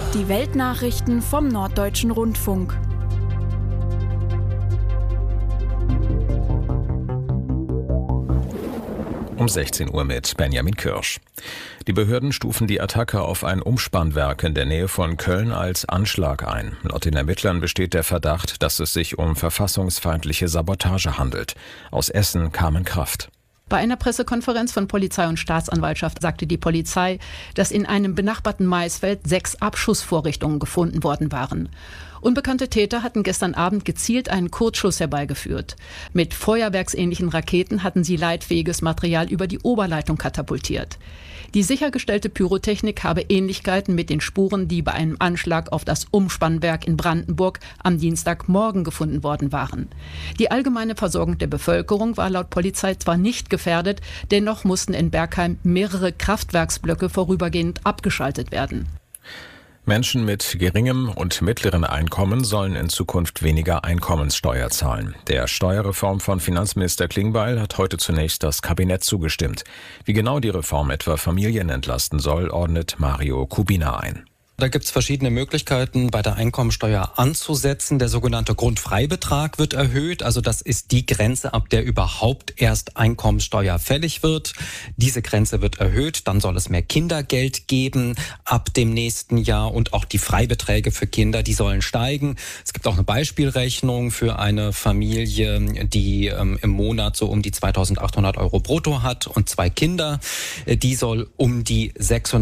Die Weltnachrichten vom Norddeutschen Rundfunk. Um 16 Uhr mit Benjamin Kirsch. Die Behörden stufen die Attacke auf ein Umspannwerk in der Nähe von Köln als Anschlag ein. Laut den Ermittlern besteht der Verdacht, dass es sich um verfassungsfeindliche Sabotage handelt. Aus Essen kam in Kraft. Bei einer Pressekonferenz von Polizei und Staatsanwaltschaft sagte die Polizei, dass in einem benachbarten Maisfeld 6 Abschussvorrichtungen gefunden worden waren. Unbekannte Täter hatten gestern Abend gezielt einen Kurzschluss herbeigeführt. Mit feuerwerksähnlichen Raketen hatten sie leitfähiges Material über die Oberleitung katapultiert. Die sichergestellte Pyrotechnik habe Ähnlichkeiten mit den Spuren, die bei einem Anschlag auf das Umspannwerk in Brandenburg am Dienstagmorgen gefunden worden waren. Die allgemeine Versorgung der Bevölkerung war laut Polizei zwar nicht gefährdet, dennoch mussten in Bergheim mehrere Kraftwerksblöcke vorübergehend abgeschaltet werden. Menschen mit geringem und mittleren Einkommen sollen in Zukunft weniger Einkommenssteuer zahlen. Der Steuerreform von Finanzminister Klingbeil hat heute zunächst das Kabinett zugestimmt. Wie genau die Reform etwa Familien entlasten soll, ordnet Mario Kubina ein. Da gibt es verschiedene Möglichkeiten, bei der Einkommensteuer anzusetzen. Der sogenannte Grundfreibetrag wird erhöht. Also das ist die Grenze, ab der überhaupt erst Einkommensteuer fällig wird. Diese Grenze wird erhöht. Dann soll es mehr Kindergeld geben ab dem nächsten Jahr. Und auch die Freibeträge für Kinder, die sollen steigen. Es gibt auch eine Beispielrechnung für eine Familie, die im Monat so um die 2.800 € brutto hat und 2 Kinder. Die soll um die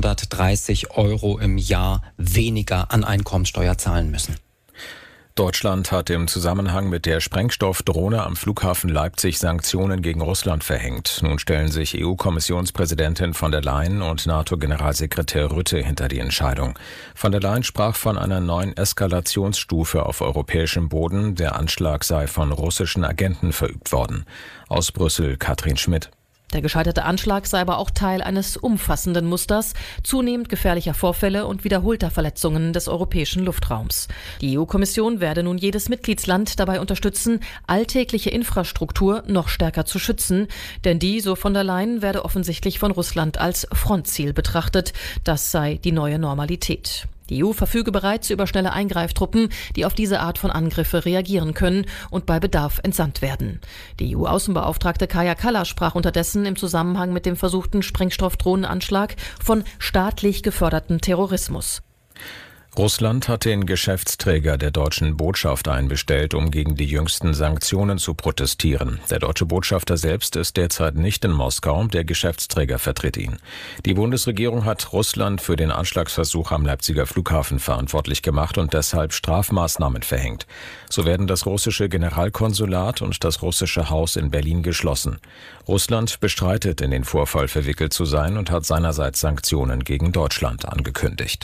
630 € im Jahr weniger an Einkommensteuer zahlen müssen. Deutschland hat im Zusammenhang mit der Sprengstoffdrohne am Flughafen Leipzig Sanktionen gegen Russland verhängt. Nun stellen sich EU-Kommissionspräsidentin von der Leyen und NATO-Generalsekretär Rutte hinter die Entscheidung. Von der Leyen sprach von einer neuen Eskalationsstufe auf europäischem Boden. Der Anschlag sei von russischen Agenten verübt worden. Aus Brüssel Katrin Schmidt. Der gescheiterte Anschlag sei aber auch Teil eines umfassenden Musters zunehmend gefährlicher Vorfälle und wiederholter Verletzungen des europäischen Luftraums. Die EU-Kommission werde nun jedes Mitgliedsland dabei unterstützen, alltägliche Infrastruktur noch stärker zu schützen, denn die, so von der Leyen, werde offensichtlich von Russland als Frontziel betrachtet. Das sei die neue Normalität. Die EU verfüge bereits über schnelle Eingreiftruppen, die auf diese Art von Angriffe reagieren können und bei Bedarf entsandt werden. Die EU-Außenbeauftragte Kaja Kallas sprach unterdessen im Zusammenhang mit dem versuchten Sprengstoffdrohnenanschlag von staatlich gefördertem Terrorismus. Russland hat den Geschäftsträger der deutschen Botschaft einbestellt, um gegen die jüngsten Sanktionen zu protestieren. Der deutsche Botschafter selbst ist derzeit nicht in Moskau, der Geschäftsträger vertritt ihn. Die Bundesregierung hat Russland für den Anschlagsversuch am Leipziger Flughafen verantwortlich gemacht und deshalb Strafmaßnahmen verhängt. So werden das russische Generalkonsulat und das russische Haus in Berlin geschlossen. Russland bestreitet, in den Vorfall verwickelt zu sein und hat seinerseits Sanktionen gegen Deutschland angekündigt.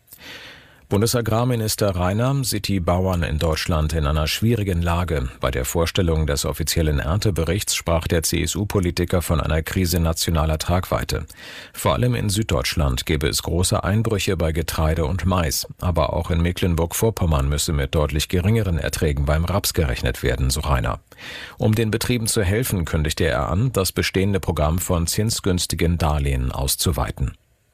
Bundesagrarminister Rainer sieht die Bauern in Deutschland in einer schwierigen Lage. Bei der Vorstellung des offiziellen Ernteberichts sprach der CSU-Politiker von einer Krise nationaler Tragweite. Vor allem in Süddeutschland gäbe es große Einbrüche bei Getreide und Mais. Aber auch in Mecklenburg-Vorpommern müsse mit deutlich geringeren Erträgen beim Raps gerechnet werden, so Rainer. Um den Betrieben zu helfen, kündigte er an, das bestehende Programm von zinsgünstigen Darlehen auszuweiten.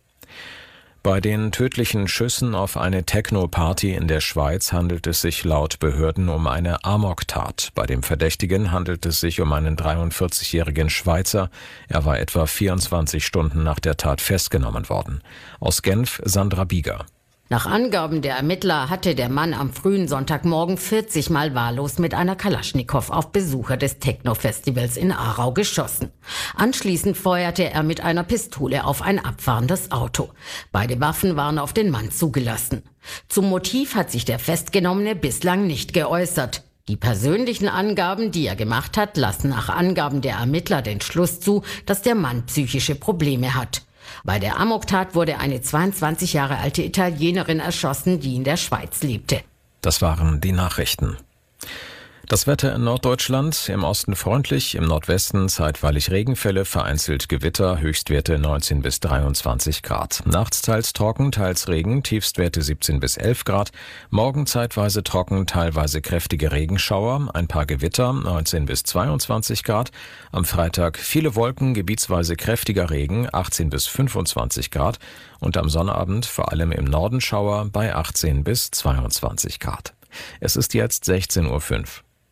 Bei den tödlichen Schüssen auf eine Techno-Party in der Schweiz handelt es sich laut Behörden um eine Amoktat. Bei dem Verdächtigen handelt es sich um einen 43-jährigen Schweizer. Er war etwa 24 Stunden nach der Tat festgenommen worden. Aus Genf Sandra Bieger. Nach Angaben der Ermittler hatte der Mann am frühen Sonntagmorgen 40 Mal wahllos mit einer Kalaschnikow auf Besucher des Techno-Festivals in Aarau geschossen. Anschließend feuerte er mit einer Pistole auf ein abfahrendes Auto. Beide Waffen waren auf den Mann zugelassen. Zum Motiv hat sich der Festgenommene bislang nicht geäußert. Die persönlichen Angaben, die er gemacht hat, lassen nach Angaben der Ermittler den Schluss zu, dass der Mann psychische Probleme hat. Bei der Amoktat wurde eine 22 Jahre alte Italienerin erschossen, die in der Schweiz lebte. Das waren die Nachrichten. Das Wetter in Norddeutschland: im Osten freundlich, im Nordwesten zeitweilig Regenfälle, vereinzelt Gewitter, Höchstwerte 19 bis 23 Grad. Nachts teils trocken, teils Regen, Tiefstwerte 17 bis 11 Grad. Morgen zeitweise trocken, teilweise kräftige Regenschauer, ein paar Gewitter, 19 bis 22 Grad. Am Freitag viele Wolken, gebietsweise kräftiger Regen, 18 bis 25 Grad. Und am Sonnabend vor allem im Norden Schauer bei 18 bis 22 Grad. Es ist jetzt 16:05 Uhr.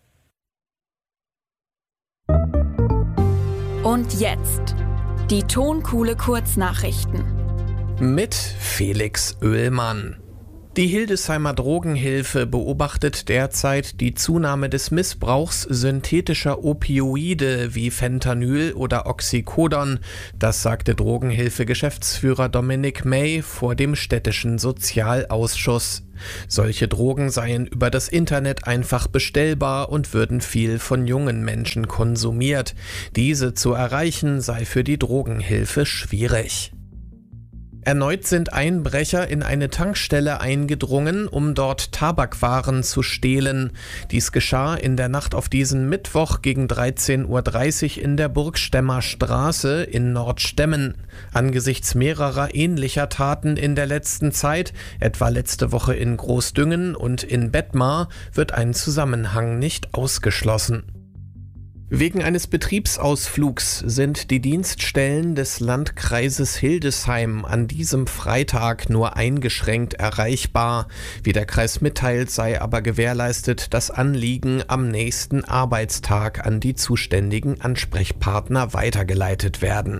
Und jetzt die Tonkuhle Kurznachrichten. Mit Felix Oehlmann. Die Hildesheimer Drogenhilfe beobachtet derzeit die Zunahme des Missbrauchs synthetischer Opioide wie Fentanyl oder Oxycodon. Das sagte Drogenhilfe-Geschäftsführer Dominic May vor dem städtischen Sozialausschuss. Solche Drogen seien über das Internet einfach bestellbar und würden viel von jungen Menschen konsumiert. Diese zu erreichen sei für die Drogenhilfe schwierig. Erneut sind Einbrecher in eine Tankstelle eingedrungen, um dort Tabakwaren zu stehlen. Dies geschah in der Nacht auf diesen Mittwoch gegen 13:30 Uhr in der Burgstemmer Straße in Nordstemmen. Angesichts mehrerer ähnlicher Taten in der letzten Zeit, etwa letzte Woche in Großdüngen und in Bettmar, wird ein Zusammenhang nicht ausgeschlossen. Wegen eines Betriebsausflugs sind die Dienststellen des Landkreises Hildesheim an diesem Freitag nur eingeschränkt erreichbar. Wie der Kreis mitteilt, sei aber gewährleistet, dass Anliegen am nächsten Arbeitstag an die zuständigen Ansprechpartner weitergeleitet werden.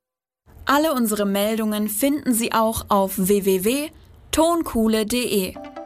Alle unsere Meldungen finden Sie auch auf www.tonkuhle.de.